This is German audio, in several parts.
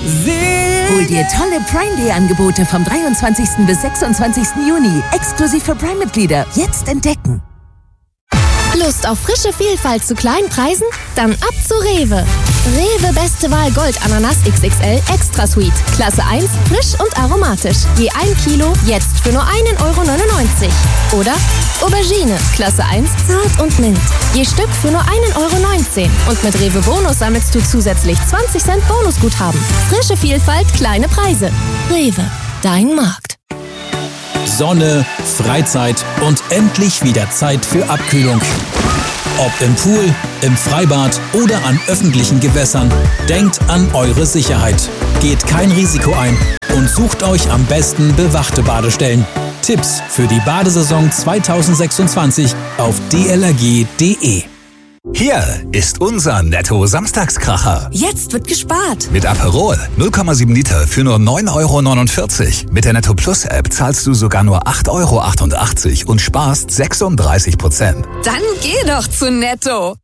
Hol dir tolle Prime Day Angebote vom 23. bis 26. Juni. Exklusiv für Prime-Mitglieder. Jetzt entdecken. Lust auf frische Vielfalt zu kleinen Preisen? Dann ab zu Rewe. Rewe Beste Wahl Gold Ananas XXL Extra Sweet. Klasse 1, frisch und aromatisch. Je 1 Kilo, jetzt für nur 1,99 Euro. Oder Aubergine, Klasse 1, zart und mild. Je Stück für nur 1,19 Euro. Und mit Rewe Bonus sammelst du zusätzlich 20 Cent Bonusguthaben. Frische Vielfalt, kleine Preise. Rewe, dein Markt. Sonne, Freizeit und endlich wieder Zeit für Abkühlung. Ob im Pool, im Freibad oder an öffentlichen Gewässern, denkt an eure Sicherheit. Geht kein Risiko ein und sucht euch am besten bewachte Badestellen. Tipps für die Badesaison 2026 auf dlrg.de. Hier ist unser Netto-Samstagskracher. Jetzt wird gespart. Mit Aperol 0,7 Liter für nur 9,49 Euro. Mit der Netto Plus App zahlst du sogar nur 8,88 Euro und sparst 36%. Dann geh doch zu Netto.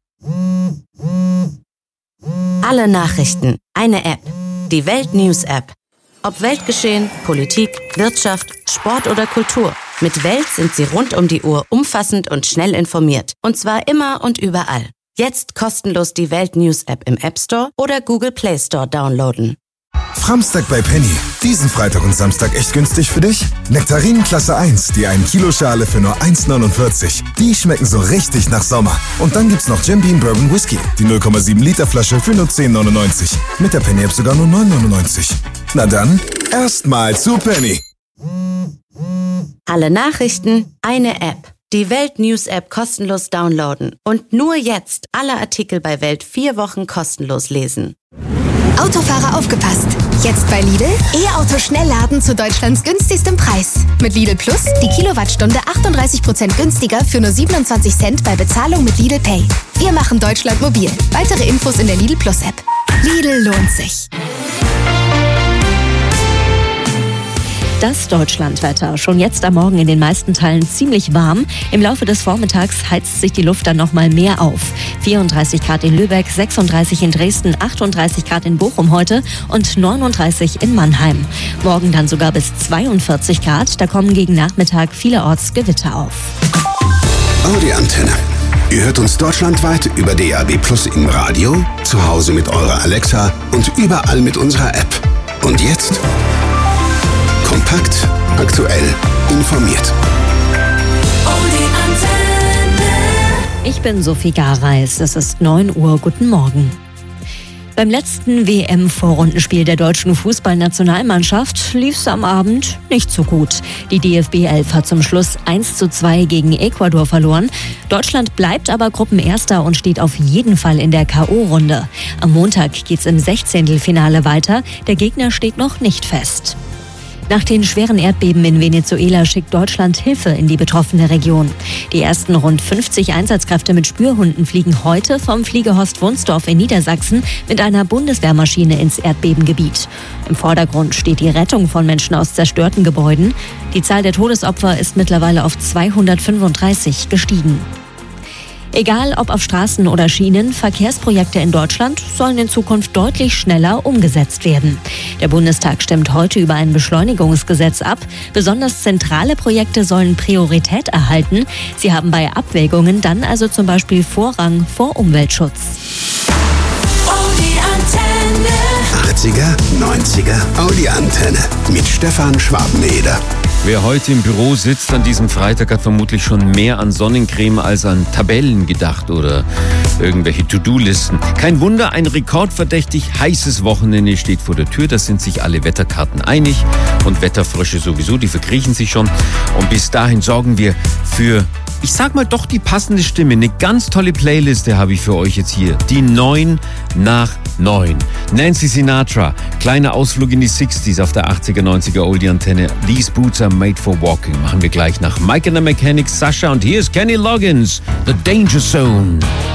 Alle Nachrichten, eine App. Die Welt News App. Ob Weltgeschehen, Politik, Wirtschaft, Sport oder Kultur. Mit Welt sind Sie rund um die Uhr umfassend und schnell informiert. Und zwar immer und überall. Jetzt kostenlos die Welt News App im App Store oder Google Play Store downloaden. Framstag bei Penny. Diesen Freitag und Samstag echt günstig für dich? Nektarinen Klasse 1, die 1 Kilo Schale für nur 1,49. Die schmecken so richtig nach Sommer. Und dann gibt's noch Jim Beam Bourbon Whisky, die 0,7 Liter Flasche für nur 10,99. Mit der Penny App sogar nur 9,99. Na dann, erstmal zu Penny. Alle Nachrichten, eine App. Die Welt News App kostenlos downloaden. Und nur jetzt alle Artikel bei Welt 4 Wochen kostenlos lesen. Autofahrer aufgepasst! Jetzt bei Lidl E-Auto Schnellladen zu Deutschlands günstigstem Preis. Mit Lidl Plus die Kilowattstunde 38% günstiger für nur 27 Cent bei Bezahlung mit Lidl Pay. Wir machen Deutschland mobil. Weitere Infos in der Lidl Plus App. Lidl lohnt sich. Das Deutschlandwetter. Schon jetzt am Morgen in den meisten Teilen ziemlich warm. Im Laufe des Vormittags heizt sich die Luft dann noch mal mehr auf. 34 Grad in Lübeck, 36 in Dresden, 38 Grad in Bochum heute und 39 in Mannheim. Morgen dann sogar bis 42 Grad. Da kommen gegen Nachmittag vielerorts Gewitter auf. Audi Antenne. Ihr hört uns deutschlandweit über DAB+ im Radio, zu Hause mit eurer Alexa und überall mit unserer App. Und jetzt kompakt, aktuell, informiert. Ich bin Sophie Gareis. Es ist 9 Uhr. Guten Morgen. Beim letzten WM-Vorrundenspiel der deutschen Fußballnationalmannschaft lief es am Abend nicht so gut. Die DFB 11 hat zum Schluss 1:2 gegen Ecuador verloren. Deutschland bleibt aber Gruppenerster und steht auf jeden Fall in der K.O.-Runde. Am Montag geht's im 16. weiter. Der Gegner steht noch nicht fest. Nach den schweren Erdbeben in Venezuela schickt Deutschland Hilfe in die betroffene Region. Die ersten rund 50 Einsatzkräfte mit Spürhunden fliegen heute vom Fliegerhorst Wunsdorf in Niedersachsen mit einer Bundeswehrmaschine ins Erdbebengebiet. Im Vordergrund steht die Rettung von Menschen aus zerstörten Gebäuden. Die Zahl der Todesopfer ist mittlerweile auf 235 gestiegen. Egal ob auf Straßen oder Schienen, Verkehrsprojekte in Deutschland sollen in Zukunft deutlich schneller umgesetzt werden. Der Bundestag stimmt heute über ein Beschleunigungsgesetz ab. Besonders zentrale Projekte sollen Priorität erhalten. Sie haben bei Abwägungen dann also zum Beispiel Vorrang vor Umweltschutz. 80er, 90er, Audi Antenne mit Stefan Schwabeneder. Wer heute im Büro sitzt an diesem Freitag, hat vermutlich schon mehr an Sonnencreme als an Tabellen gedacht oder irgendwelche To-Do-Listen. Kein Wunder, ein rekordverdächtig heißes Wochenende steht vor der Tür. Da sind sich alle Wetterkarten einig und Wetterfrösche sowieso, die verkriechen sich schon. Und bis dahin sorgen wir für, ich sag mal doch die passende Stimme. Eine ganz tolle Playliste habe ich für euch jetzt hier. Die 9 nach 9. Nancy Sinatra, kleiner Ausflug in die 60s auf der 80er, 90er Oldie-Antenne. These Boots are made for walking. Machen wir gleich nach Mike and the Mechanics, Sascha, und hier ist Kenny Loggins, The Danger Zone.